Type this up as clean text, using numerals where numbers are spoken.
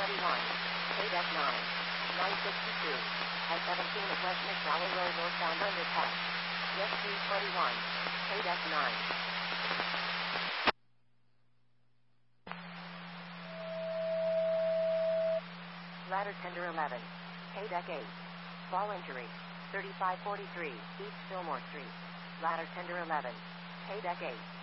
K-Deck 9, 962, and 17 at West McDowell Road northbound underpass. West 321, K-Deck 9. Ladder tender 11, K-Deck 8. Fall injury, 3543, East Fillmore Street. Ladder tender 11, K-Deck 8.